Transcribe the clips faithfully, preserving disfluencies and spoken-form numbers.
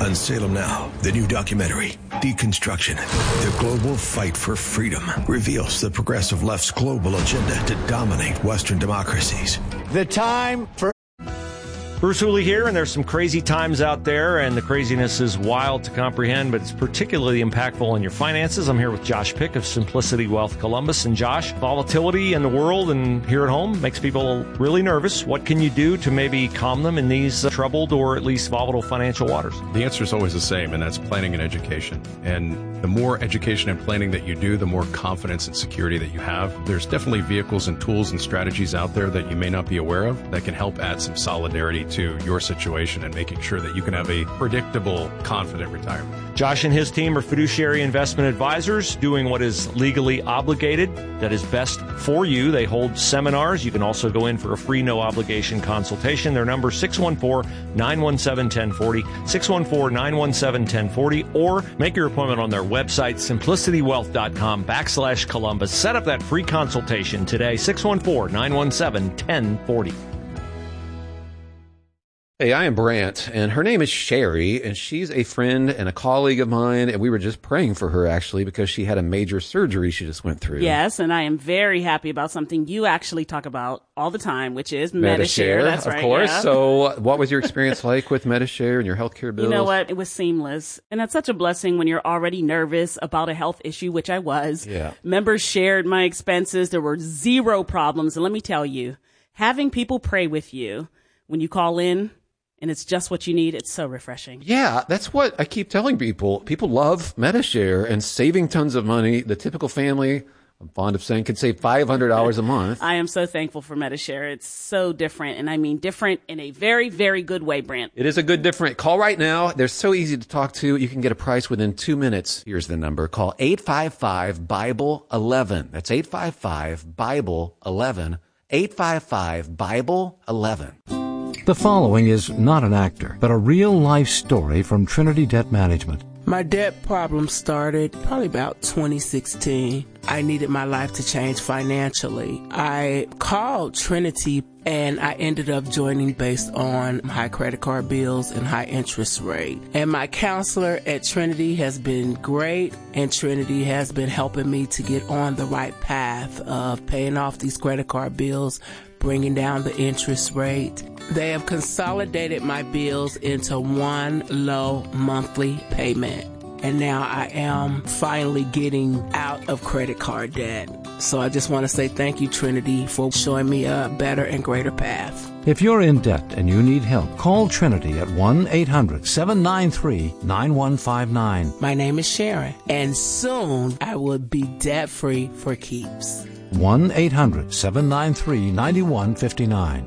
On Salem Now, the new documentary, Deconstruction, the global fight for freedom, reveals the progressive left's global agenda to dominate Western democracies. The time for... Bruce Hooley here, and there's some crazy times out there, and the craziness is wild to comprehend, but it's particularly impactful on your finances. I'm here with Josh Pick of Simplicity Wealth Columbus. And Josh, volatility in the world and here at home makes people really nervous. What can you do to maybe calm them in these uh, troubled or at least volatile financial waters? The answer is always the same, and that's planning and education. And the more education and planning that you do, the more confidence and security that you have. There's definitely vehicles and tools and strategies out there that you may not be aware of that can help add some solidarity to your situation and making sure that you can have a predictable, confident retirement. Josh and his team are fiduciary investment advisors doing what is legally obligated, that is best for you. They hold seminars. You can also go in for a free, no-obligation consultation. Their number is six one four, nine one seven, one zero four zero, six one four, nine one seven, one zero four zero, or make your appointment on their website, simplicitywealth.com backslash Columbus. Set up that free consultation today, six one four, nine one seven, one zero four zero. Hey, I am Brant, and her name is Sherry, and she's a friend and a colleague of mine, and we were just praying for her, actually, because she had a major surgery she just went through. Yes, and I am very happy about something you actually talk about all the time, which is Medi-Share. Medi-Share, That's of right, course. yeah. So what was your experience like with Medi-Share and your healthcare bills? You know what? It was seamless. And that's such a blessing when you're already nervous about a health issue, which I was. Yeah. Members shared my expenses. There were zero problems. And let me tell you, having people pray with you when you call in, and it's just what you need, it's so refreshing. Yeah, that's what I keep telling people. People love Medi-Share and saving tons of money. The typical family, I'm fond of saying, can save five hundred dollars a month. I am so thankful for Medi-Share. It's so different, and I mean different in a very, very good way, Brant. It is a good different. Call right now. They're so easy to talk to. You can get a price within two minutes. Here's the number. Call eight five five, Bible eleven. That's eight five five, Bible eleven. eight five five, Bible eleven. The following is not an actor, but a real-life story from Trinity Debt Management. My debt problem started probably about twenty sixteen. I needed my life to change financially. I called Trinity and I ended up joining based on high credit card bills and high interest rate. And my counselor at Trinity has been great, and Trinity has been helping me to get on the right path of paying off these credit card bills, bringing down the interest rate. They have consolidated my bills into one low monthly payment. And now I am finally getting out of credit card debt. So I just want to say thank you, Trinity, for showing me a better and greater path. If you're in debt and you need help, call Trinity at one eight hundred, seven nine three, nine one five nine. My name is Sharon, and soon I will be debt-free for keeps. one eight hundred, seven nine three, nine one five nine.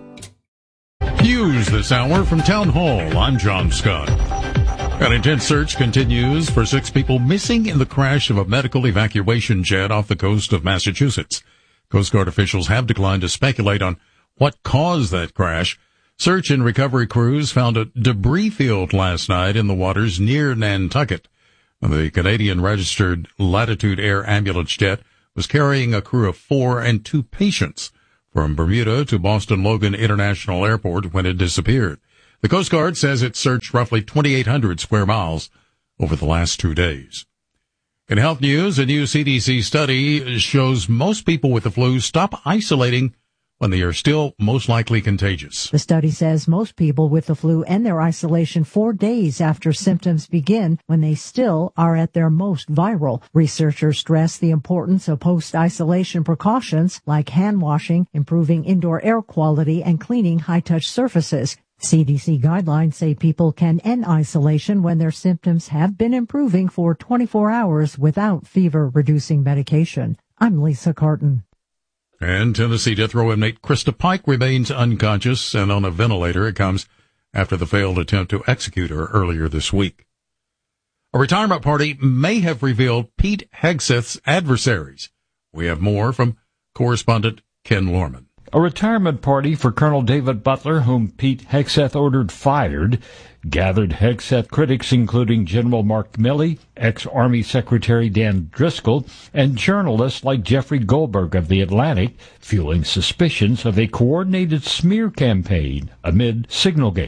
News this hour from Town Hall. I'm John Scott. An intense search continues for six people missing in the crash of a medical evacuation jet off the coast of Massachusetts. Coast Guard officials have declined to speculate on what caused that crash. Search and recovery crews found a debris field last night in the waters near Nantucket. The Canadian registered Latitude Air ambulance jet was carrying a crew of four and two patients from Bermuda to Boston Logan International Airport when it disappeared. The Coast Guard says it searched roughly twenty-eight hundred square miles over the last two days. In health news, a new C D C study shows most people with the flu stop isolating when they are still most likely contagious. The study says most people with the flu end their isolation four days after symptoms begin when they still are at their most viral. Researchers stress the importance of post-isolation precautions like hand washing, improving indoor air quality, and cleaning high-touch surfaces. C D C guidelines say people can end isolation when their symptoms have been improving for twenty-four hours without fever-reducing medication. I'm Lisa Carton. And Tennessee death row inmate Krista Pike remains unconscious and on a ventilator. It comes after the failed attempt to execute her earlier this week. A retirement party may have revealed Pete Hegseth's adversaries. We have more from correspondent Ken Lorman. A retirement party for Colonel David Butler, whom Pete Hegseth ordered fired, gathered Hegseth critics including General Mark Milley, ex-Army Secretary Dan Driscoll, and journalists like Jeffrey Goldberg of The Atlantic, fueling suspicions of a coordinated smear campaign amid Signalgate.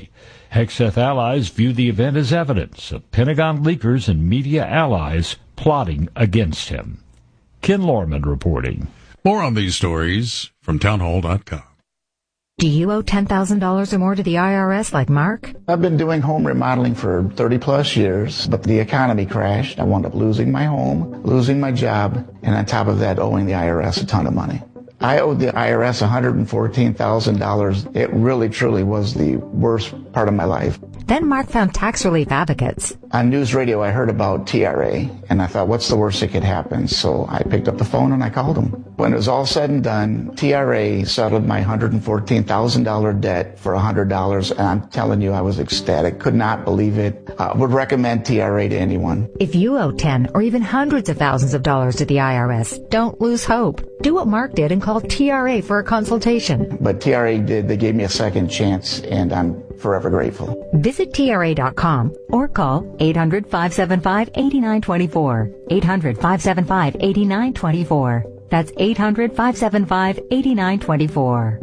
Hegseth allies view the event as evidence of Pentagon leakers and media allies plotting against him. Ken Lorman reporting. More on these stories from townhall dot com. Do you owe ten thousand dollars or more to the I R S like Mark? I've been doing home remodeling for thirty plus years, but the economy crashed. I wound up losing my home, losing my job, and on top of that, owing the I R S a ton of money. I owed the I R S one hundred fourteen thousand dollars. It really, truly was the worst part of my life. Then Mark found tax relief advocates. On news radio, I heard about T R A, and I thought, what's the worst that could happen? So I picked up the phone and I called them. When it was all said and done, T R A settled my one hundred fourteen thousand dollars debt for one hundred dollars, and I'm telling you, I was ecstatic. Could not believe it. I would recommend T R A to anyone. If you owe ten or even hundreds of thousands of dollars to the I R S, don't lose hope. Do what Mark did and call T R A for a consultation. But T R A did. They gave me a second chance, and I'm forever grateful. Visit T R A dot com or call eight hundred, five seven five, eight nine two four. eight hundred, five seven five, eight nine two four. That's eight hundred, five seven five, eight nine two four.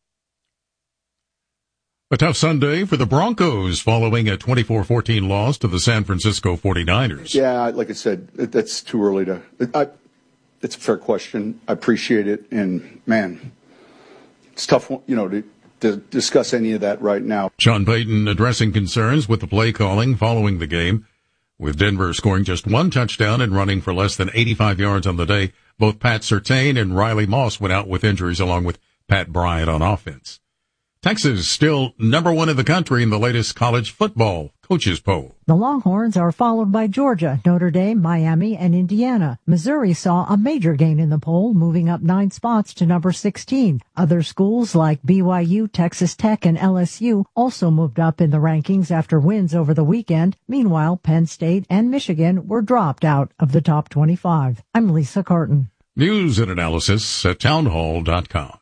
A tough Sunday for the Broncos following a twenty-four fourteen loss to the San Francisco forty-niners. Yeah, like I said, that's too early to... I, it's a fair question. I appreciate it. And, man, it's tough, you know, to, to discuss any of that right now. Sean Payton addressing concerns with the play calling following the game, with Denver scoring just one touchdown and running for less than eighty-five yards on the day. Both Pat Surtain and Riley Moss went out with injuries along with Pat Bryant on offense. Texas still number one in the country in the latest college football coaches poll. The Longhorns are followed by Georgia, Notre Dame, Miami, and Indiana. Missouri saw a major gain in the poll, moving up nine spots to number sixteen. Other schools like B Y U, Texas Tech, and L S U also moved up in the rankings after wins over the weekend. Meanwhile, Penn State and Michigan were dropped out of the top twenty-five. I'm Lisa Carton. News and analysis at townhall dot com.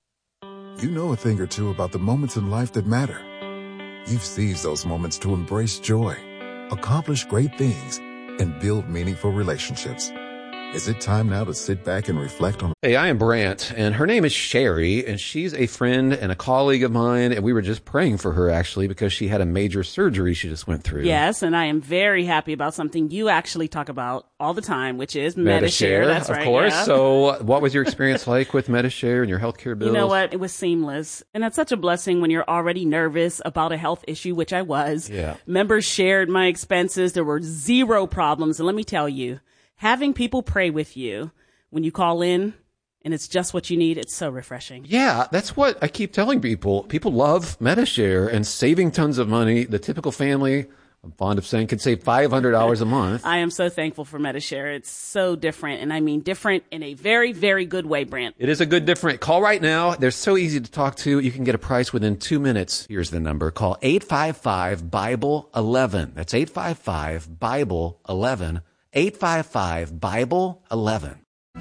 You know a thing or two about the moments in life that matter. You've seized those moments to embrace joy, accomplish great things, and build meaningful relationships. Is it time now to sit back and reflect on... Hey, I am Brant, and her name is Sherry, and she's a friend and a colleague of mine, and we were just praying for her, actually, because she had a major surgery she just went through. Yes, and I am very happy about something you actually talk about all the time, which is Medi-Share. That's of right, course. yeah. So what was your experience like with Medi-Share and your healthcare bills? You know what? It was seamless. And it's such a blessing when you're already nervous about a health issue, which I was. Yeah. Members shared my expenses. There were zero problems. And let me tell you, having people pray with you when you call in and it's just what you need, it's so refreshing. Yeah, that's what I keep telling people. People love Medi-Share and saving tons of money. The typical family, I'm fond of saying, can save five hundred dollars a month. I am so thankful for Medi-Share. It's so different, and I mean different in a very, very good way, Brent. It is a good different. Call right now. They're so easy to talk to. You can get a price within two minutes. Here's the number. Call eight five five, Bible eleven. That's eight five five, Bible eleven. eight five five, Bible eleven.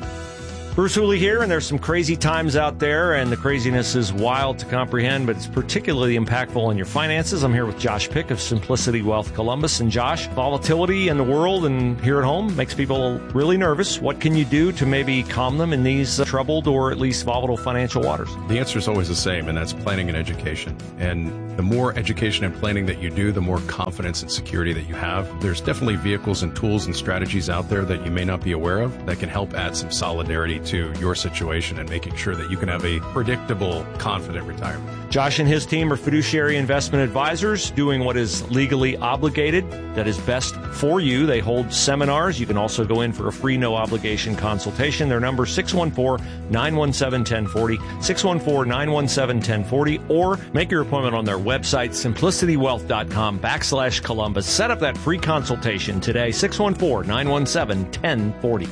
Bruce Hooley here, and there's some crazy times out there, and the craziness is wild to comprehend, but it's particularly impactful on your finances. I'm here with Josh Pick of Simplicity Wealth Columbus. And Josh, volatility in the world and here at home makes people really nervous. What can you do to maybe calm them in these uh, troubled or at least volatile financial waters? The answer is always the same, and that's planning and education. And the more education and planning that you do, the more confidence and security that you have. There's definitely vehicles and tools and strategies out there that you may not be aware of that can help add some solidarity to your situation and making sure that you can have a predictable, confident retirement. Josh and his team are fiduciary investment advisors doing what is legally obligated, that is best for you. They hold seminars. You can also go in for a free, no obligation consultation. Their number six one four, nine one seven, one oh four oh, six one four, nine one seven, one oh four oh, or make your appointment on their website, simplicitywealth.com backslash Columbus. Set up that free consultation today, six one four, nine one seven, one oh four oh.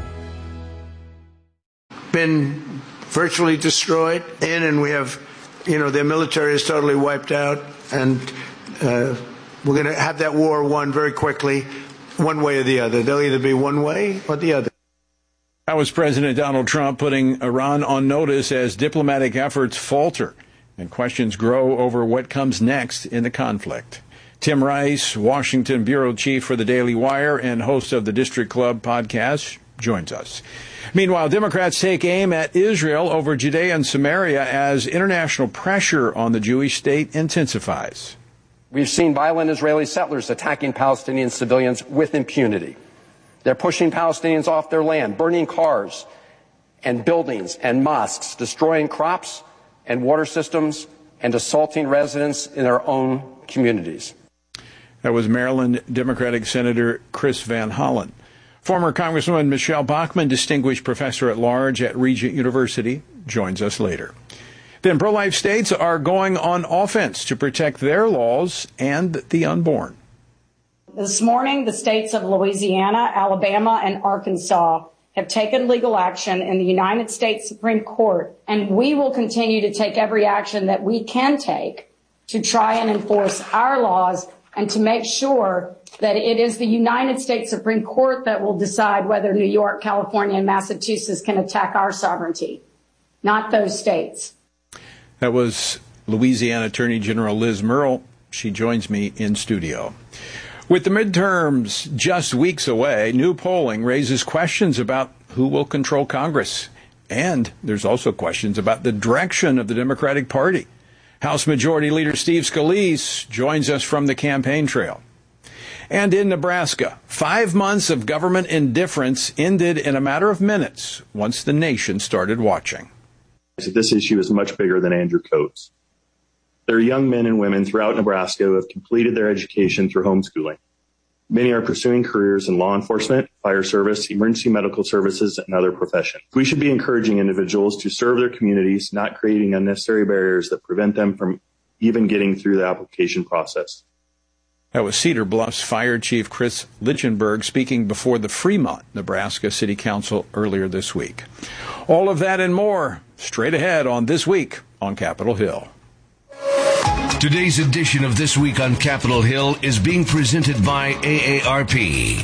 Been virtually destroyed in, and we have, you know, their military is totally wiped out, and uh, we're going to have that war won very quickly, one way or the other. They'll either be one way or the other. That was President Donald Trump putting Iran on notice as diplomatic efforts falter and questions grow over what comes next in the conflict. Tim Rice, Washington bureau chief for the Daily Wire and host of the District Club podcast, joins us. Meanwhile, Democrats take aim at Israel over Judea and Samaria as international pressure on the Jewish state intensifies. We've seen violent Israeli settlers attacking Palestinian civilians with impunity. They're pushing Palestinians off their land, burning cars and buildings and mosques, destroying crops and water systems, and assaulting residents in their own communities. That was Maryland Democratic Senator Chris Van Hollen. Former Congresswoman Michelle Bachmann, distinguished professor at large at Regent University, joins us later. Then pro-life states are going on offense to protect their laws and the unborn. This morning, the states of Louisiana, Alabama, and Arkansas have taken legal action in the United States Supreme Court, and we will continue to take every action that we can take to try and enforce our laws and to make sure that it is the United States Supreme Court that will decide whether New York, California, and Massachusetts can attack our sovereignty, not those states. That was Louisiana Attorney General Liz Murrill. She joins me in studio. With the midterms just weeks away, new polling raises questions about who will control Congress. And there's also questions about the direction of the Democratic Party. House Majority Leader Steve Scalise joins us from the campaign trail. And in Nebraska, five months of government indifference ended in a matter of minutes once the nation started watching. This issue is much bigger than Andrew Coates. There are young men and women throughout Nebraska who have completed their education through homeschooling. Many are pursuing careers in law enforcement, fire service, emergency medical services, and other professions. We should be encouraging individuals to serve their communities, not creating unnecessary barriers that prevent them from even getting through the application process. That was Cedar Bluffs Fire Chief Chris Lichtenberg speaking before the Fremont, Nebraska City Council earlier this week. All of that and more straight ahead on This Week on Capitol Hill. Today's edition of This Week on Capitol Hill is being presented by A A R P.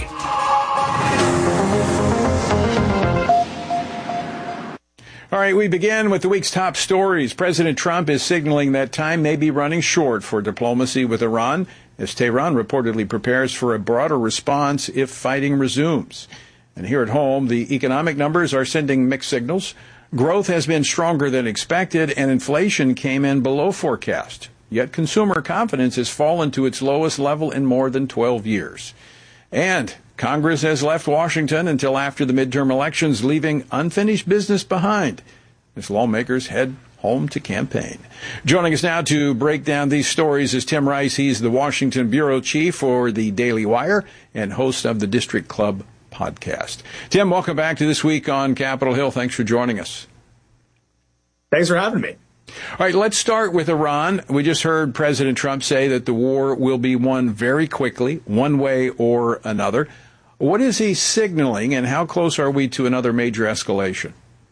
All right, we begin with the week's top stories. President Trump is signaling that time may be running short for diplomacy with Iran, as Tehran reportedly prepares for a broader response if fighting resumes. And here at home, the economic numbers are sending mixed signals. Growth has been stronger than expected, and inflation came in below forecast. Yet consumer confidence has fallen to its lowest level in more than twelve years. And Congress has left Washington until after the midterm elections, leaving unfinished business behind as lawmakers head home to campaign. Joining us now to break down these stories is Tim Rice. He's the Washington bureau chief for the Daily Wire and host of the District Club podcast. Tim, welcome back to This Week on Capitol Hill. Thanks for joining us. Thanks for having me. All right, let's start with Iran. We just heard President Trump say that the war will be won very quickly, one way or another. What is he signaling, and how close are we to another major escalation?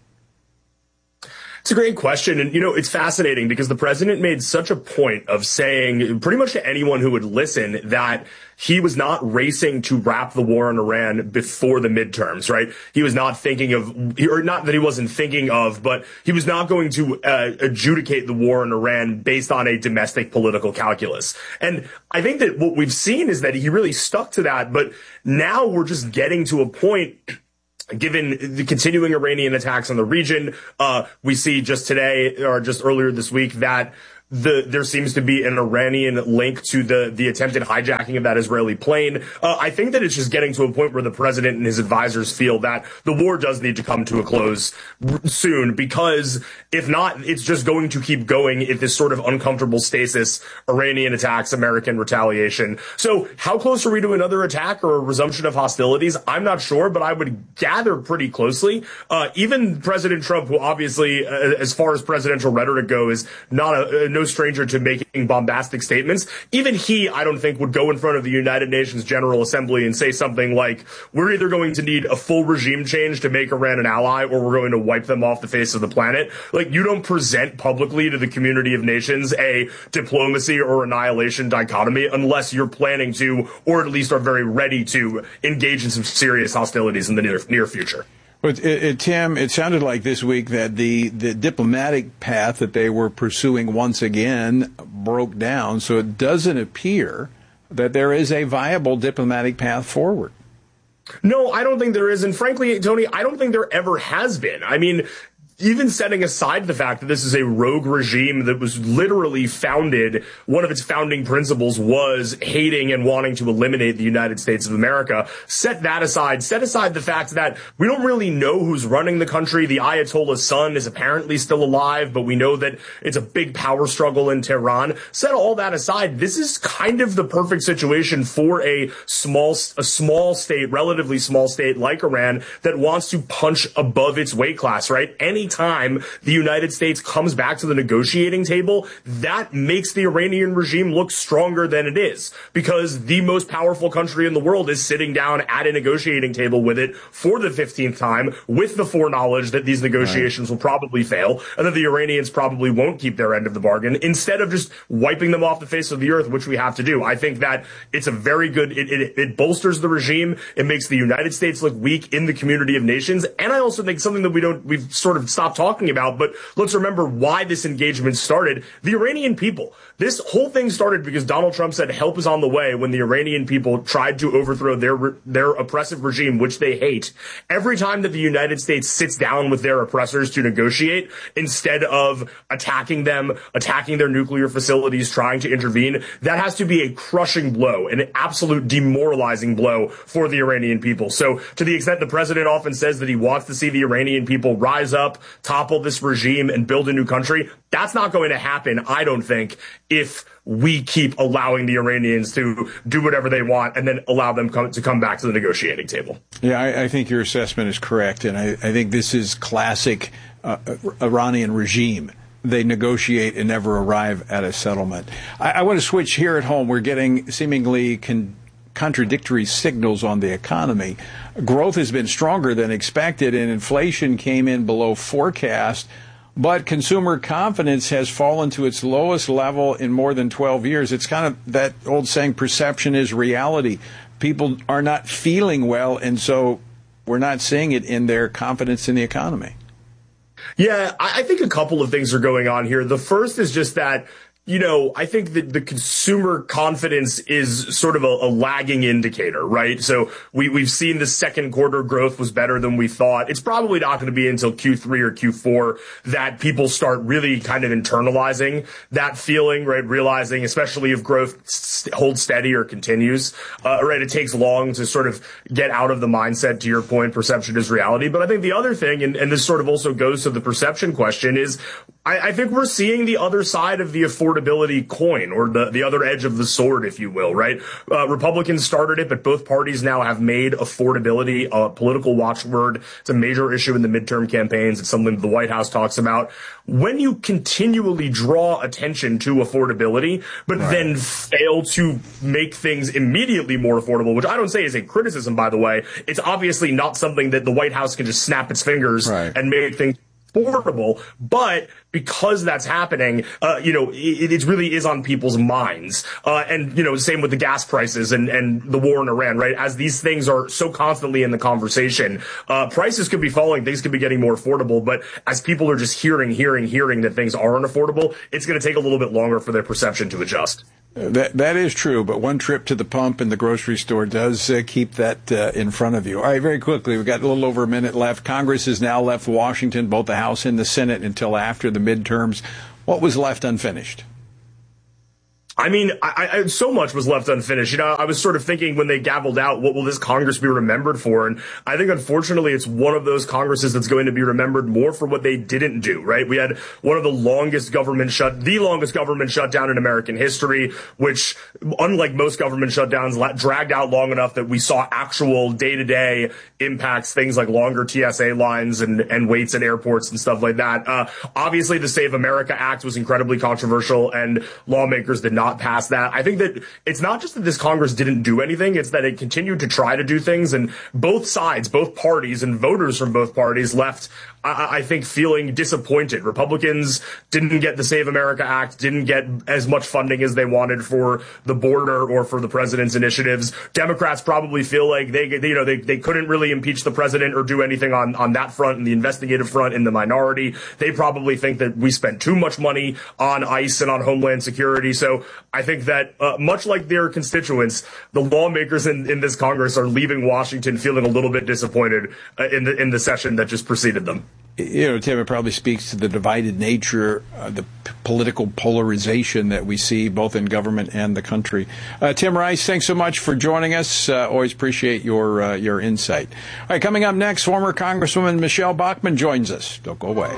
It's a great question. And, you know, it's fascinating because the president made such a point of saying pretty much to anyone who would listen that he was not racing to wrap the war in Iran before the midterms, right? He was not thinking of, or not that he wasn't thinking of, but he was not going to uh, adjudicate the war in Iran based on a domestic political calculus. And I think that what we've seen is that he really stuck to that. But now we're just getting to a point, given the continuing Iranian attacks on the region, uh, we see just today or just earlier this week that the there seems to be an Iranian link to the the attempted hijacking of that Israeli plane. Uh, I think that it's just getting to a point where the president and his advisors feel that the war does need to come to a close soon, because if not, it's just going to keep going if this sort of uncomfortable stasis, Iranian attacks, American retaliation. So how close are we to another attack or a resumption of hostilities? I'm not sure, but I would gather pretty closely. Uh, even President Trump, who obviously, uh, as far as presidential rhetoric goes, is not a, a no stranger to making bombastic statements. Even he, I don't think, would go in front of the United Nations General Assembly and say something like, we're either going to need a full regime change to make Iran an ally, or we're going to wipe them off the face of the planet. Like, you don't present publicly to the community of nations a diplomacy or annihilation dichotomy unless you're planning to, or at least are very ready to, engage in some serious hostilities in the near, near future. But it, it, Tim, it sounded like this week that the, the diplomatic path that they were pursuing once again broke down. So it doesn't appear that there is a viable diplomatic path forward. No, I don't think there is. And frankly, Tony, I don't think there ever has been. I mean, even setting aside the fact that this is a rogue regime that was literally founded, one of its founding principles was hating and wanting to eliminate the United States of America. Set that aside. Set aside the fact that we don't really know who's running the country. The Ayatollah's son is apparently still alive, but we know that it's a big power struggle in Tehran. Set all that aside. This is kind of the perfect situation for a small, a small state, relatively small state like Iran that wants to punch above its weight class, right? Any time the United States comes back to the negotiating table, that makes the Iranian regime look stronger than it is, because the most powerful country in the world is sitting down at a negotiating table with it for the fifteenth time, with the foreknowledge that these negotiations right. will probably fail, and that the Iranians probably won't keep their end of the bargain, instead of just wiping them off the face of the earth, which we have to do. I think that it's a very good, it, it, it bolsters the regime, it makes the United States look weak in the community of nations, and I also think something that we don't, we've sort of stopped talking about, but let's remember why this engagement started. The Iranian people. This whole thing started because Donald Trump said help is on the way when the Iranian people tried to overthrow their their oppressive regime, which they hate. Every time that the United States sits down with their oppressors to negotiate, instead of attacking them, attacking their nuclear facilities, trying to intervene, that has to be a crushing blow, an absolute demoralizing blow for the Iranian people. So to the extent the president often says that he wants to see the Iranian people rise up, topple this regime, and build a new country, that's not going to happen, I don't think, if we keep allowing the Iranians to do whatever they want and then allow them come, to come back to the negotiating table. Yeah, I, I think your assessment is correct, and I, I think this is classic uh, Iranian regime. They negotiate and never arrive at a settlement. I, I want to switch here at home. We're getting seemingly con- contradictory signals on the economy. Growth has been stronger than expected, and inflation came in below forecast. But consumer confidence has fallen to its lowest level in more than twelve years. It's kind of that old saying, perception is reality. People are not feeling well, and so we're not seeing it in their confidence in the economy. Yeah, I think a couple of things are going on here. The first is just that, you know, I think that the consumer confidence is sort of a, a lagging indicator, right? So we, we've seen the second quarter growth was better than we thought. It's probably not going to be until Q three or Q four that people start really kind of internalizing that feeling, right? Realizing, especially if growth st- holds steady or continues, uh, right? It takes long to sort of get out of the mindset, to your point, perception is reality. But I think the other thing, and, and this sort of also goes to the perception question, is I, I think we're seeing the other side of the affordability affordability coin, or the, the other edge of the sword, if you will, right? Uh, Republicans started it, but both parties now have made affordability a political watchword. It's a major issue in the midterm campaigns. It's something that the White House talks about. When you continually draw attention to affordability, but right. then fail to make things immediately more affordable, which I don't say is a criticism, by the way, it's obviously not something that the White House can just snap its fingers right. and make things affordable, but because that's happening, uh, you know, it, it really is on people's minds. Uh, and, you know, same with the gas prices and, and the war in Iran, right? As these things are so constantly in the conversation, uh, prices could be falling, things could be getting more affordable, but as people are just hearing, hearing, hearing that things aren't affordable, it's going to take a little bit longer for their perception to adjust. That that is true, but one trip to the pump in the grocery store does uh, keep that uh, in front of you. All right, very quickly, we've got a little over a minute left. Congress has now left Washington, both the House and the Senate, until after the midterms. What was left unfinished? I mean, I, I, so much was left unfinished. You know, I was sort of thinking when they gavelled out, what will this Congress be remembered for? And I think, unfortunately, it's one of those Congresses that's going to be remembered more for what they didn't do, right? We had one of the longest government shut, the longest government shutdown in American history, which, unlike most government shutdowns, dragged out long enough that we saw actual day-to-day impacts, things like longer T S A lines and, and waits at airports and stuff like that. Uh, obviously, the Save America Act was incredibly controversial, and lawmakers did not Not pass that. I think that it's not just that this Congress didn't do anything, it's that it continued to try to do things, and both sides, both parties and voters from both parties left, I, I think, feeling disappointed. Republicans didn't get the Save America Act, didn't get as much funding as they wanted for the border or for the president's initiatives. Democrats probably feel like they, they you know, they, they couldn't really impeach the president or do anything on, on that front, and the investigative front, in the minority. They probably think that we spent too much money on ICE and on Homeland Security. So I think that, uh, much like their constituents, the lawmakers in, in this Congress are leaving Washington feeling a little bit disappointed uh, in the in the session that just preceded them. you know, Tim, it probably speaks to the divided nature, uh, the p- political polarization that we see both in government and the country. Uh, Tim Rice, thanks so much for joining us. Uh, always appreciate your uh, your insight. All right, coming up next, former Congresswoman Michelle Bachmann joins us. Don't go away.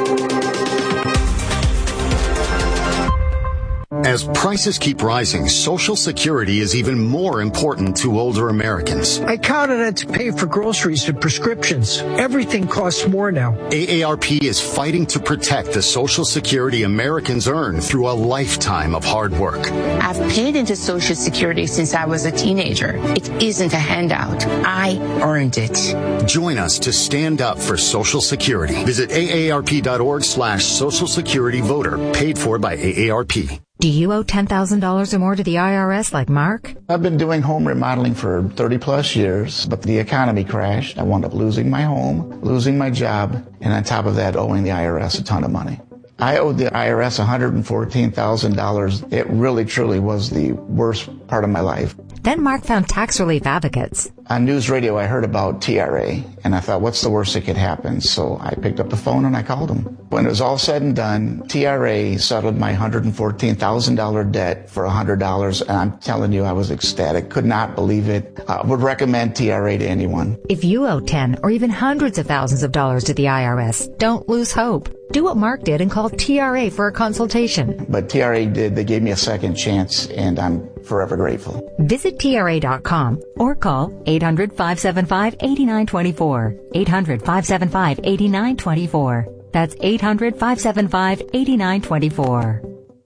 As prices keep rising, Social Security is even more important to older Americans. I count on it to pay for groceries and prescriptions. Everything costs more now. A A R P is fighting to protect the Social Security Americans earn through a lifetime of hard work. I've paid into Social Security since I was a teenager. It isn't a handout. I earned it. Join us to stand up for Social Security. Visit A A R P dot org slash Social Security Voter. Paid for by A A R P. Do you owe ten thousand dollars or more to the I R S like Mark? I've been doing home remodeling for thirty plus years, but the economy crashed. I wound up losing my home, losing my job, and on top of that, owing the I R S a ton of money. I owed the I R S one hundred fourteen thousand dollars. It really, truly was the worst part of my life. Then Mark found tax relief advocates. On news radio, I heard about T R A, and I thought, what's the worst that could happen? So I picked up the phone and I called them. When it was all said and done, T R A settled my one hundred fourteen thousand dollars debt for one hundred dollars, and I'm telling you, I was ecstatic. Could not believe it. I would recommend T R A to anyone. If you owe ten or even hundreds of thousands of dollars to the I R S, don't lose hope. Do what Mark did and call T R A for a consultation. But T R A did. They gave me a second chance, and I'm forever grateful. Visit T R A dot com or call eight hundred, five seven five, eight nine two four. eight hundred, five seven five, eight nine two four. That's eight hundred, five seven five, eight nine two four.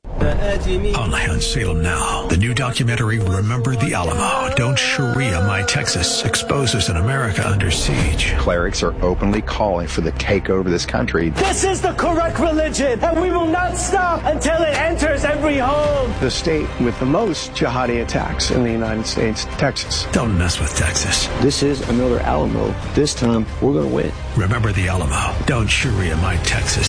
Only on Salem Now. The new documentary, Remember the Alamo. Don't Sharia My Texas. Exposes an America under siege. Clerics are openly calling for the takeover of this country. This is the correct religion, and we will not stop until it enters every home. The state with the most jihadi attacks in the United States, Texas. Don't mess with Texas. This is another Alamo. This time, we're going to win. Remember the Alamo. Don't Sharia My Texas.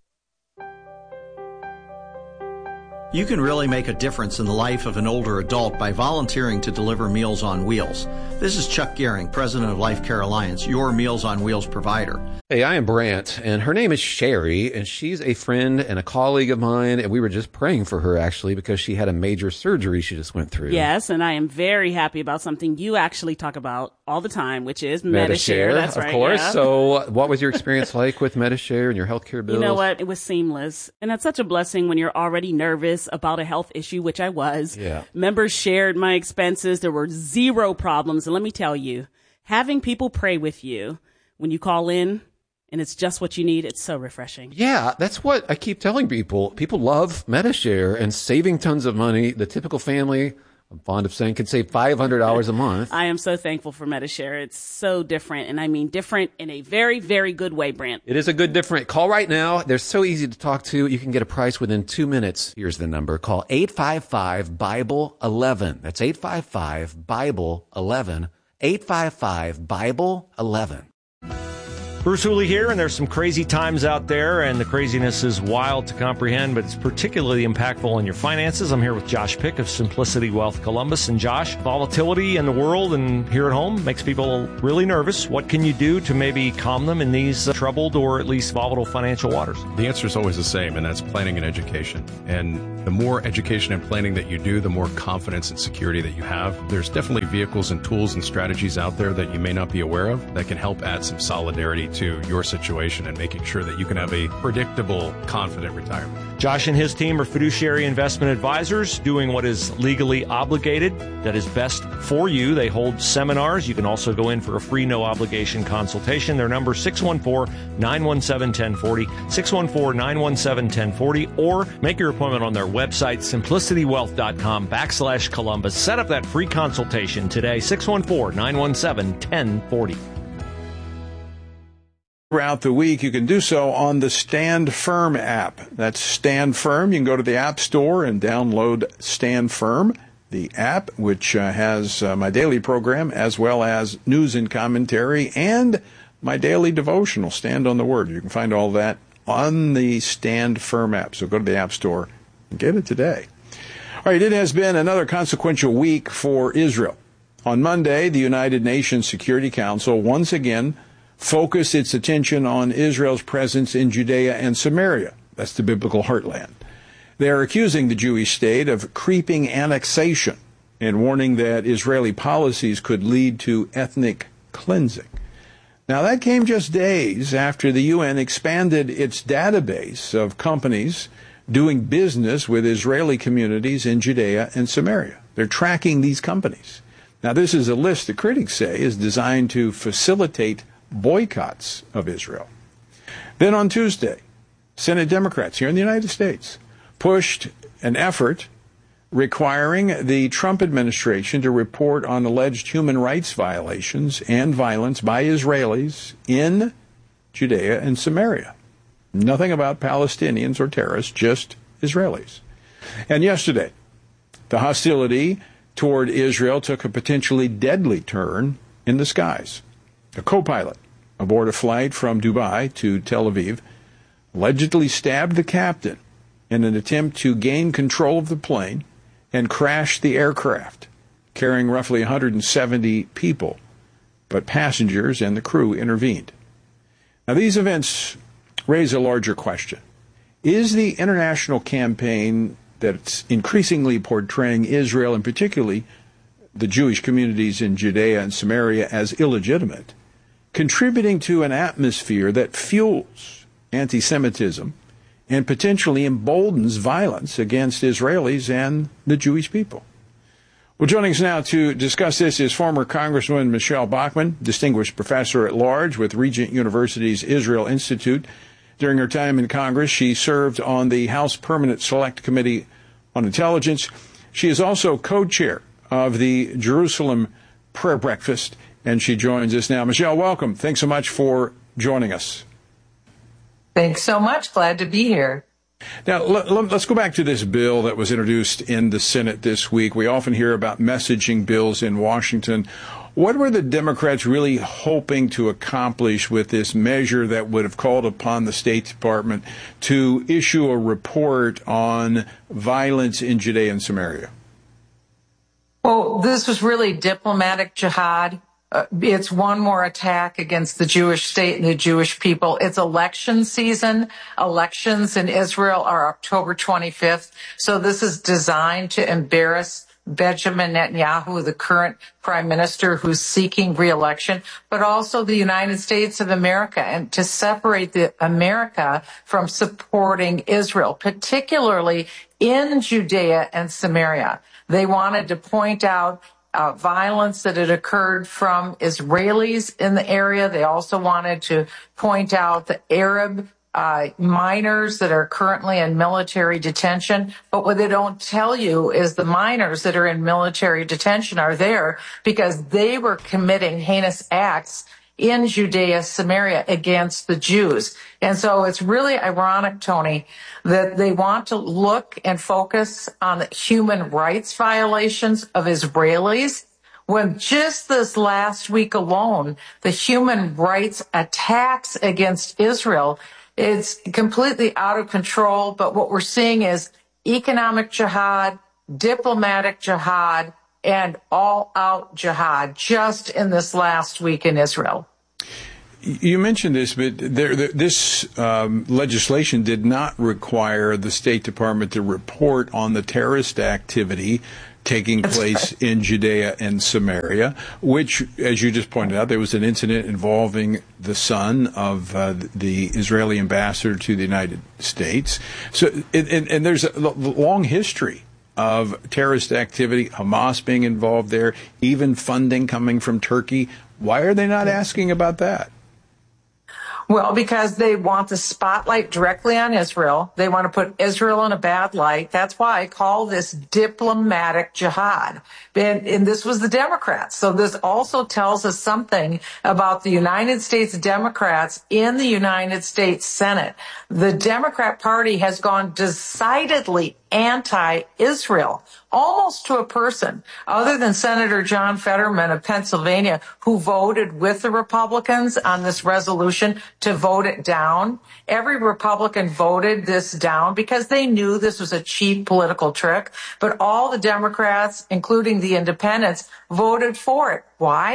You can really make a difference in the life of an older adult by volunteering to deliver Meals on Wheels. This is Chuck Gehring, president of Life Care Alliance, your Meals on Wheels provider. Hey, I am Brant, and her name is Sherry, and she's a friend and a colleague of mine, and we were just praying for her, actually, because she had a major surgery she just went through. Yes, and I am very happy about something you actually talk about all the time, which is Medi-Share. Medi-Share. That's of right, course. yeah. So what was your experience like with Medi-Share and your healthcare bills? You know what? It was seamless. And that's such a blessing when you're already nervous about a health issue, which I was. Yeah. Members shared my expenses. There were zero problems. And let me tell you, having people pray with you when you call in and it's just what you need, it's so refreshing. Yeah, that's what I keep telling people. People love Medi-Share and saving tons of money. The typical family, I'm fond of saying, can save five hundred dollars a month. I am so thankful for Medi-Share. It's so different. And I mean different in a very, very good way, Brant. It is a good different. Call right now. They're so easy to talk to. You can get a price within two minutes. Here's the number. Call eight five five, Bible eleven. That's eight five five, Bible eleven. eight five five, Bible eleven. Bruce Hooley here, and there's some crazy times out there, and the craziness is wild to comprehend, but it's particularly impactful in your finances. I'm here with Josh Pick of Simplicity Wealth Columbus. And Josh, volatility in the world and here at home makes people really nervous. What can you do to maybe calm them in these uh, troubled or at least volatile financial waters? The answer is always the same, and that's planning and education. And the more education and planning that you do, the more confidence and security that you have. There's definitely vehicles and tools and strategies out there that you may not be aware of that can help add some solidarity to your situation and making sure that you can have a predictable, confident retirement. Josh and his team are fiduciary investment advisors doing what is legally obligated, that is best for you. They hold seminars. You can also go in for a free, no obligation consultation. Their number is six one four, nine one seven, one zero four zero, six one four, nine one seven, one zero four zero, or make your appointment on their website, simplicitywealth.com backslash Columbus. Set up that free consultation today, six one four, nine one seven, one zero four zero. Throughout the week, you can do so on the Stand Firm app. That's Stand Firm. You can go to the App Store and download Stand Firm, the app, which uh, has uh, my daily program as well as news and commentary and my daily devotional, Stand on the Word. You can find all that on the Stand Firm app. So go to the App Store and get it today. All right, it has been another consequential week for Israel. On Monday, the United Nations Security Council once again focus its attention on Israel's presence in Judea and Samaria. That's the biblical heartland. They are accusing the Jewish state of creeping annexation and warning that Israeli policies could lead to ethnic cleansing. Now, that came just days after the U N expanded its database of companies doing business with Israeli communities in Judea and Samaria. They're tracking these companies. Now, this is a list that critics say is designed to facilitate boycotts of Israel. Then on Tuesday, Senate Democrats here in the United States pushed an effort requiring the Trump administration to report on alleged human rights violations and violence by Israelis in Judea and Samaria. Nothing about Palestinians or terrorists, just Israelis. And yesterday, the hostility toward Israel took a potentially deadly turn in the skies. A co-pilot aboard a flight from Dubai to Tel Aviv allegedly stabbed the captain in an attempt to gain control of the plane and crashed the aircraft, carrying roughly one hundred seventy people, but passengers and the crew intervened. Now, these events raise a larger question. Is the international campaign that's increasingly portraying Israel, and particularly the Jewish communities in Judea and Samaria, as illegitimate, contributing to an atmosphere that fuels anti-Semitism and potentially emboldens violence against Israelis and the Jewish people? Well, joining us now to discuss this is former Congresswoman Michelle Bachmann, distinguished professor at large with Regent University's Israel Institute. During her time in Congress, she served on the House Permanent Select Committee on Intelligence. She is also co-chair of the Jerusalem Prayer Breakfast, and she joins us now. Michelle, welcome. Thanks so much for joining us. Thanks so much. Glad to be here. Now, let, let's go back to this bill that was introduced in the Senate this week. We often hear about messaging bills in Washington. What were the Democrats really hoping to accomplish with this measure that would have called upon the State Department to issue a report on violence in Judea and Samaria? Well, this was really diplomatic jihad. Uh, it's one more attack against the Jewish state and the Jewish people. It's election season. Elections in Israel are October twenty-fifth. So this is designed to embarrass Benjamin Netanyahu, the current prime minister who's seeking re-election, but also the United States of America, and to separate the America from supporting Israel, particularly in Judea and Samaria. They wanted to point out Uh, violence that had occurred from Israelis in the area. They also wanted to point out the Arab uh, minors that are currently in military detention. But what they don't tell you is the minors that are in military detention are there because they were committing heinous acts in Judea, Samaria against the Jews. And so it's really ironic, Tony, that they want to look and focus on the human rights violations of Israelis when just this last week alone, the human rights attacks against Israel, it's completely out of control. But what we're seeing is economic jihad, diplomatic jihad, and all-out jihad just in this last week in Israel. You mentioned this, but there, this um, legislation did not require the State Department to report on the terrorist activity taking place in Judea and Samaria, which, as you just pointed out, there was an incident involving the son of uh, the Israeli ambassador to the United States. So, and, and there's a long history of terrorist activity, Hamas being involved there, even funding coming from Turkey. Why are they not asking about that? Well, because they want the spotlight directly on Israel. They want to put Israel in a bad light. That's why I call this diplomatic jihad. And, and this was the Democrats. So this also tells us something about the United States Democrats in the United States Senate. The Democrat Party has gone decidedly anti-Israel, almost to a person, other than Senator John Fetterman of Pennsylvania, who voted with the Republicans on this resolution to vote it down. Every Republican voted this down because they knew this was a cheap political trick, but all the Democrats, including the independents, voted for it. Why?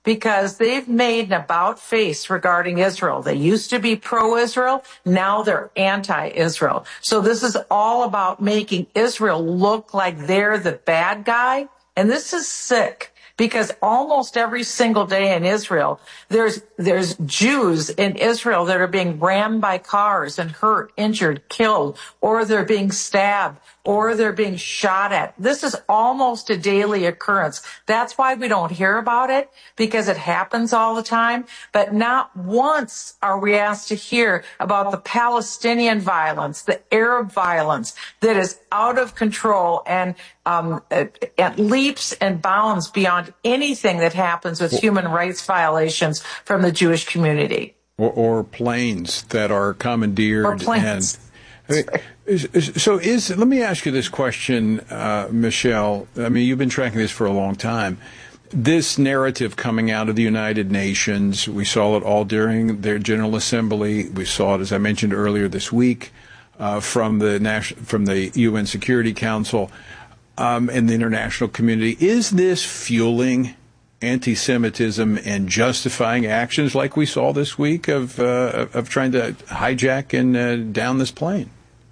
because they've made an about face regarding Israel. They used to be pro-Israel. Now they're anti-Israel. So this is all about making Israel look like they're the bad guy. And this is sick. Because almost every single day in Israel, there's there's Jews in Israel that are being rammed by cars and hurt, injured, killed, or they're being stabbed, or they're being shot at. This is almost a daily occurrence. That's why we don't hear about it, because it happens all the time. But not once are we asked to hear about the Palestinian violence, the Arab violence that is out of control and um, it, it leaps and bounds beyond anything that happens with human rights violations from the Jewish community. Or, or planes that are commandeered. Or planes. And, I mean, so is, let me ask you this question, uh, Michelle. I mean, you've been tracking this for a long time. This narrative coming out of the United Nations, we saw it all during their General Assembly. We saw it, as I mentioned earlier this week, uh, from the national, from the U N Security Council. Um, and the international community. Is this fueling anti-Semitism and justifying actions like we saw this week of uh, of trying to hijack and uh, down this plane?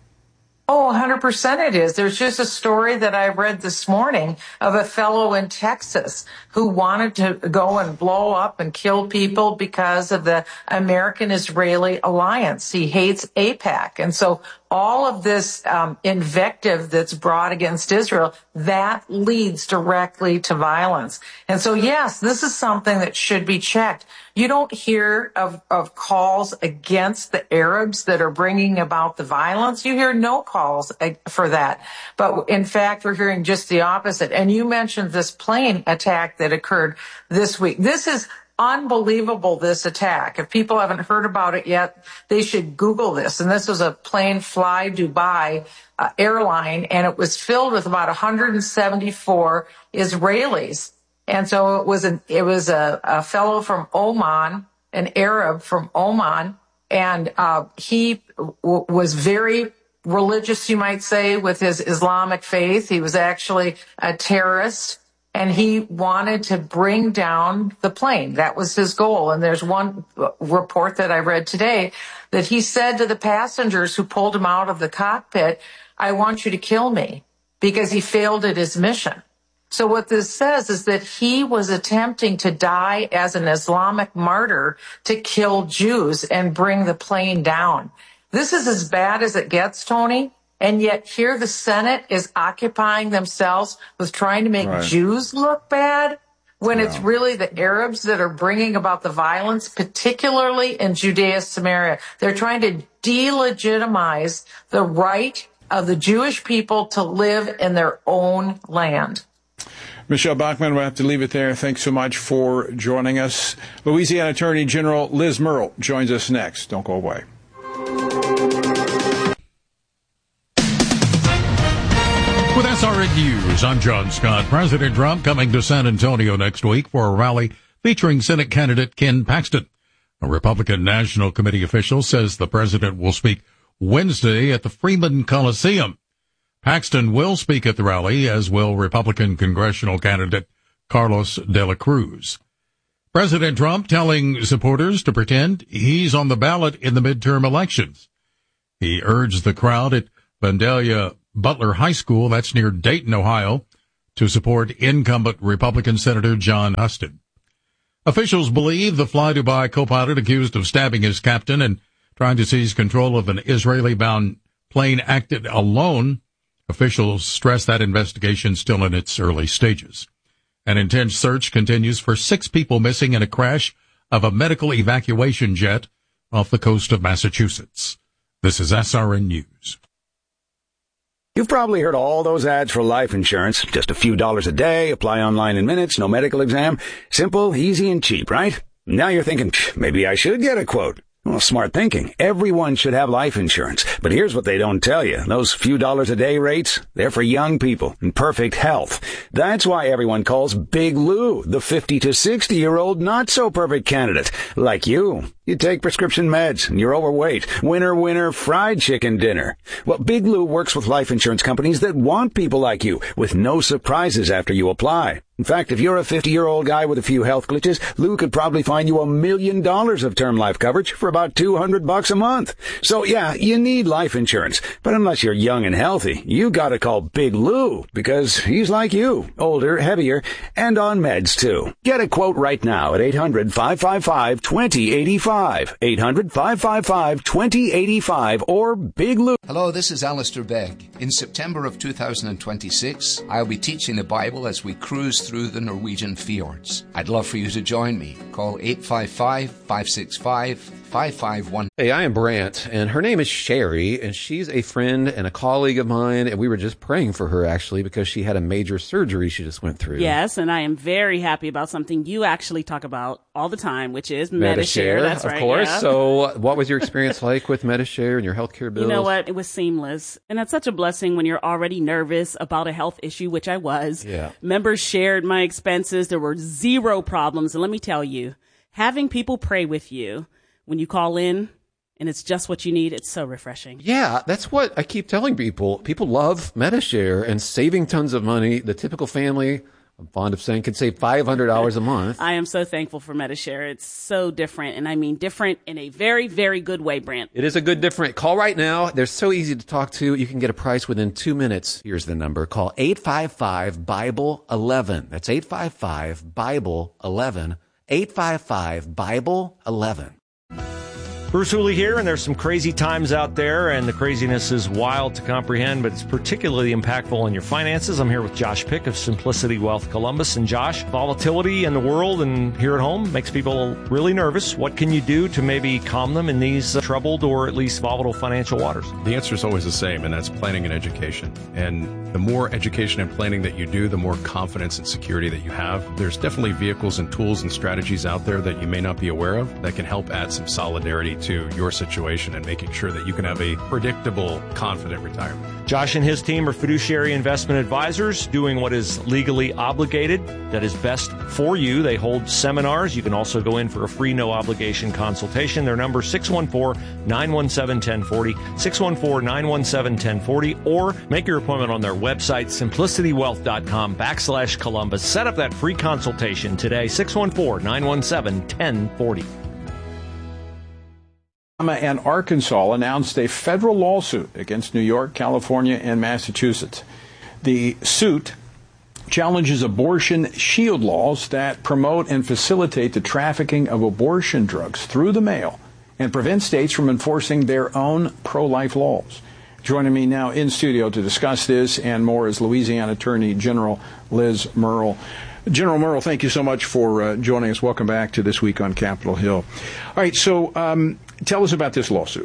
Oh, one hundred percent it is. There's just a story that I read this morning of a fellow in Texas who wanted to go and blow up and kill people because of the American-Israeli alliance. He hates AIPAC. And so all of this um, invective that's brought against Israel, that leads directly to violence. And so, yes, this is something that should be checked. You don't hear of, of calls against the Arabs that are bringing about the violence. You hear no calls for that. But in fact, we're hearing just the opposite. And you mentioned this plane attack that occurred this week. This is unbelievable, this attack. If people haven't heard about it yet, they should Google this. And this was a plane Fly Dubai uh, airline, and it was filled with about one hundred seventy-four Israelis. And so it was, an, it was a, a fellow from Oman, an Arab from Oman, and uh, he w- was very religious, you might say, with his Islamic faith. He was actually a terrorist. And he wanted to bring down the plane. That was his goal. And there's one report that I read today that he said to the passengers who pulled him out of the cockpit, I want you to kill me, because he failed at his mission. So what this says is that he was attempting to die as an Islamic martyr to kill Jews and bring the plane down. This is as bad as it gets, Tony. And yet here the Senate is occupying themselves with trying to make right. Jews look bad, when yeah. it's really the Arabs that are bringing about the violence, particularly in Judea, Samaria. They're trying to delegitimize the right of the Jewish people to live in their own land. Michelle Bachmann, we'll have to leave it there. Thanks so much for joining us. Louisiana Attorney General Liz Murrill joins us next. Don't go away. With S R N News, I'm John Scott. President Trump coming to San Antonio next week for a rally featuring Senate candidate Ken Paxton. A Republican National Committee official says the president will speak Wednesday at the Freeman Coliseum. Paxton will speak at the rally, as will Republican congressional candidate Carlos de la Cruz. President Trump telling supporters to pretend he's on the ballot in the midterm elections. He urged the crowd at Vandalia Butler High School, that's near Dayton, Ohio, to support incumbent Republican Senator John Huston. Officials believe the Fly Dubai co-pilot accused of stabbing his captain and trying to seize control of an Israeli-bound plane acted alone. Officials stress that investigation still in its early stages. An intense search continues for six people missing in a crash of a medical evacuation jet off the coast of Massachusetts. This is S R N News. You've probably heard all those ads for life insurance. Just a few dollars a day, apply online in minutes, no medical exam. Simple, easy, and cheap, right? Now you're thinking, maybe I should get a quote. Well, smart thinking. Everyone should have life insurance. But here's what they don't tell you. Those few dollars a day rates, they're for young people in perfect health. That's why everyone calls Big Lou the fifty to sixty year old not so perfect candidate, like you. You take prescription meds and you're overweight. Winner, winner, fried chicken dinner. Well, Big Lou works with life insurance companies that want people like you with no surprises after you apply. In fact, if you're a fifty-year-old guy with a few health glitches, Lou could probably find you a million dollars of term life coverage for about two hundred bucks a month. So yeah, you need life insurance. But unless you're young and healthy, you gotta call Big Lou because he's like you, older, heavier, and on meds too. Get a quote right now at eight hundred, five five five, two zero eight five. eight hundred, five five five, two zero eight five or Big Lou. Hello, this is Alistair Begg. In September of two thousand twenty-six, I'll be teaching the Bible as we cruise through the Norwegian fjords. I'd love for you to join me. Call eight five five, five six five, five five one. Hey, I am Brant, and her name is Sherry, and she's a friend and a colleague of mine, and we were just praying for her, actually, because she had a major surgery she just went through. Yes, and I am very happy about something you actually talk about all the time, which is Medi-Share. That's right. Of course. Yeah. So what was your experience like with Medi-Share and your healthcare bills? You know what? It was seamless. And that's such a blessing when you're already nervous about a health issue, which I was. Yeah. Members shared my expenses. There were zero problems. And let me tell you, having people pray with you when you call in, and it's just what you need, it's so refreshing. Yeah, that's what I keep telling people. People love Medi-Share and saving tons of money. The typical family, I'm fond of saying, can save five hundred dollars a month. I am so thankful for Medi-Share. It's so different, and I mean different in a very, very good way, Brant. It is a good different. Call right now. They're so easy to talk to. You can get a price within two minutes. Here's the number. Call eight five five, Bible eleven. That's eight five five, Bible eleven. eight five five, Bible eleven. Bruce Hooley here, and there's some crazy times out there, and the craziness is wild to comprehend, but it's particularly impactful on your finances. I'm here with Josh Pick of Simplicity Wealth Columbus. And Josh, volatility in the world and here at home makes people really nervous. What can you do to maybe calm them in these uh, troubled or at least volatile financial waters? The answer is always the same, and that's planning and education. And the more education and planning that you do, the more confidence and security that you have. There's definitely vehicles and tools and strategies out there that you may not be aware of that can help add some solidarity to your situation and making sure that you can have a predictable, confident retirement. Josh and his team are fiduciary investment advisors doing what is legally obligated, that is best for you. They hold seminars. You can also go in for a free, no obligation consultation. Their number six one four, nine one seven, one zero four zero, six one four, nine one seven, one zero four zero, or make your appointment on their website, simplicitywealth.com backslash Columbus. Set up that free consultation today, six one four, nine one seven, one zero four zero. And Arkansas announced a federal lawsuit against New York, California, and Massachusetts. The suit challenges abortion shield laws that promote and facilitate the trafficking of abortion drugs through the mail and prevent states from enforcing their own pro-life laws. Joining me now in studio to discuss this and more is Louisiana Attorney General Liz Murrill. General Murrill, thank you so much for uh, joining us. Welcome back to This Week on Capitol Hill. All right, so um, tell us about this lawsuit.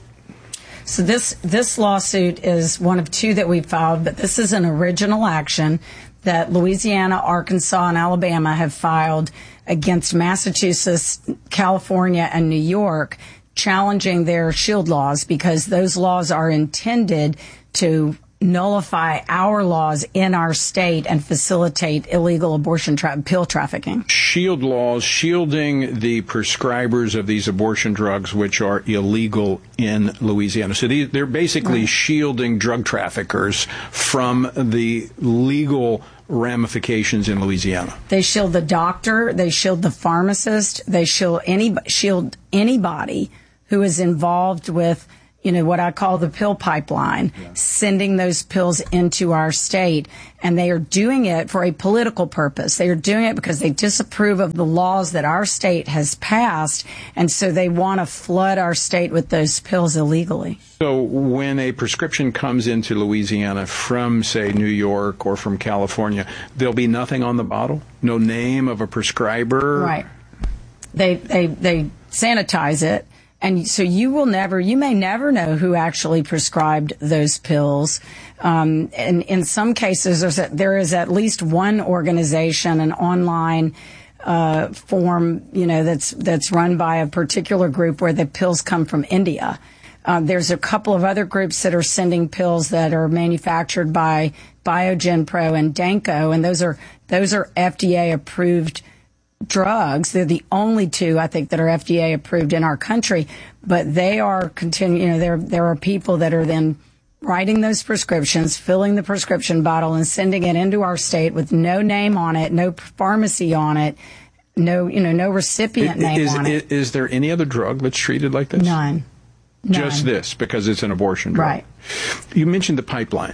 So this this lawsuit is one of two that we filed, but this is an original action that Louisiana, Arkansas, and Alabama have filed against Massachusetts, California, and New York, challenging their shield laws because those laws are intended to nullify our laws in our state and facilitate illegal abortion tra- pill trafficking. Shield laws, shielding the prescribers of these abortion drugs, which are illegal in Louisiana. So these, they're basically right. shielding drug traffickers from the legal ramifications in Louisiana. They shield the doctor, they shield the pharmacist, they shield any shield anybody who is involved with, you know, what I call the pill pipeline, yeah. sending those pills into our state. And they are doing it for a political purpose. They are doing it because they disapprove of the laws that our state has passed. And so they want to flood our state with those pills illegally. So when a prescription comes into Louisiana from, say, New York or from California, there'll be nothing on the bottle? No name of a prescriber? Right. They, they, they sanitize it. And so you will never, you may never know who actually prescribed those pills. Um, and in some cases, there's a, there is at least one organization, an online uh, form, you know, that's that's run by a particular group where the pills come from India. Uh, there's a couple of other groups that are sending pills that are manufactured by Biogen Pro and Danco, and those are those are F D A approved drugs. They're the only two, I think, that are F D A approved in our country, but they are continue, you know, there, there are people that are then writing those prescriptions, filling the prescription bottle and sending it into our state with no name on it, no pharmacy on it, no, you know, no recipient name is, on it. Is there any other drug that's treated like this? None. None. Just this, because it's an abortion drug. Right. You mentioned the pipeline.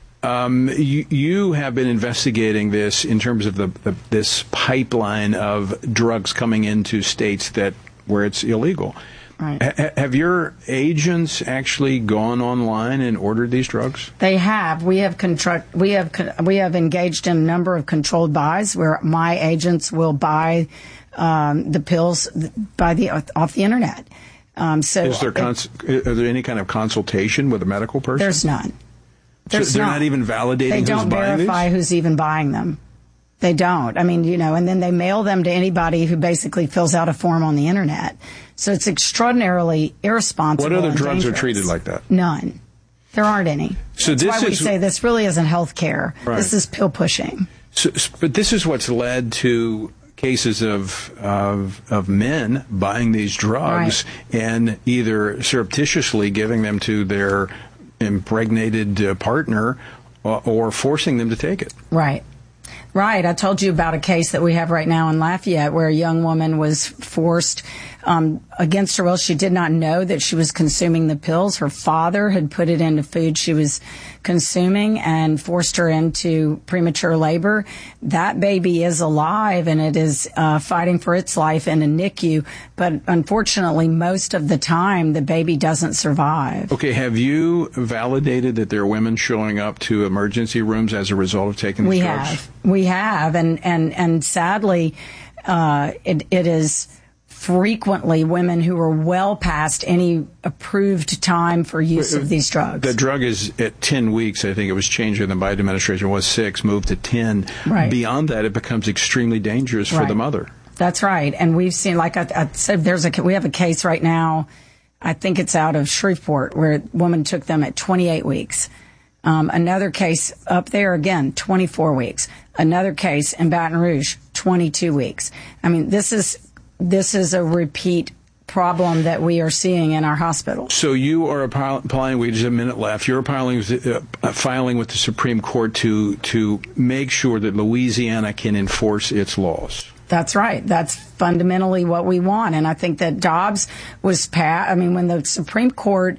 Um, you, you have been investigating this in terms of the, the this pipeline of drugs coming into states that where it's illegal. Right. H- have your agents actually gone online and ordered these drugs? They have. We have contract. We have. We have engaged in a number of controlled buys where my agents will buy um, the pills by the off the internet. Um, so, is there cons- it, are there any kind of consultation with a medical person? There's none. There's so they're not. not even validating they who's don't buying verify these? who's even buying them. They don't. I mean, you know, and then they mail them to anybody who basically fills out a form on the internet. So it's extraordinarily irresponsible. What other and drugs dangerous. are treated like that? None. There aren't any. So That's this why we is, say this really isn't health care. Right. This is pill pushing. So, but this is what's led to cases of of, of men buying these drugs right. and either surreptitiously giving them to their impregnated uh, partner or, or forcing them to take it. Right. Right. I told you about a case that we have right now in Lafayette where a young woman was forced um, against her will. She did not know that she was consuming the pills. Her father had put it into food she was consuming and forced her into premature labor. That baby is alive and it is uh, fighting for its life in a N I C U. But unfortunately, most of the time, the baby doesn't survive. Okay. Have you validated that there are women showing up to emergency rooms as a result of taking these we drugs? Have. We have. And, and, and sadly, uh, it, it is frequently women who are well past any approved time for use of these drugs. The drug is at ten weeks. I think it was changed in the Biden administration. It was six, moved to ten. Right. Beyond that, it becomes extremely dangerous for right. the mother. That's right. And we've seen, like I, I said, there's a, we have a case right now, I think it's out of Shreveport, where a woman took them at twenty-eight weeks. Um, another case up there, again, twenty-four weeks. Another case in Baton Rouge, twenty-two weeks. I mean, this is this is a repeat problem that we are seeing in our hospitals. So you are applying, we just have a minute left, you're applying, uh, filing with the Supreme Court to to make sure that Louisiana can enforce its laws. That's right. That's fundamentally what we want. And I think that Dobbs was passed. I mean, when the Supreme Court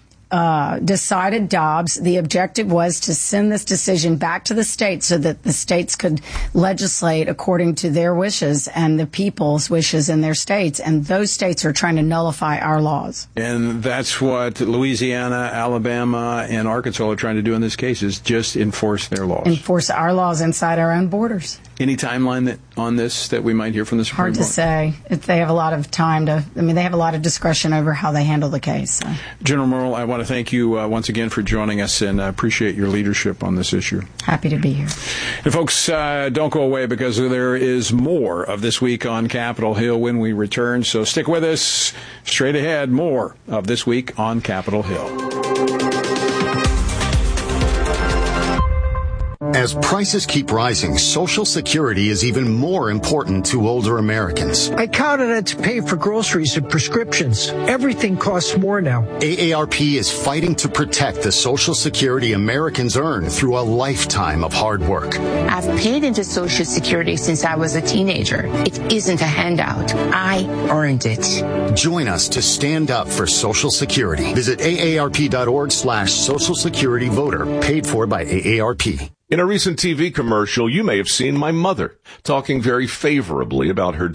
Uh, decided Dobbs, the objective was to send this decision back to the states so that the states could legislate according to their wishes and the people's wishes in their states. And those states are trying to nullify our laws. And that's what Louisiana, Alabama, and Arkansas are trying to do in this case, is just enforce their laws. Enforce our laws inside our own borders. Any timeline that, on this that we might hear from the Supreme Hard Court? to say. If they have a lot of time to, I mean, they have a lot of discretion over how they handle the case. So. General Merle, I want to thank you uh, once again for joining us, and I appreciate your leadership on this issue. Happy to be here. And folks, uh, don't go away, because there is more of This Week on Capitol Hill when we return. So stick with us. Straight ahead, more of This Week on Capitol Hill. As prices keep rising, Social Security is even more important to older Americans. I count on it to pay for groceries and prescriptions. Everything costs more now. A A R P is fighting to protect the Social Security Americans earn through a lifetime of hard work. I've paid into Social Security since I was a teenager. It isn't a handout. I earned it. Join us to stand up for Social Security. Visit aarp.org slash Social Security voter, paid for by A A R P. In a recent T V commercial, you may have seen my mother talking very favorably about her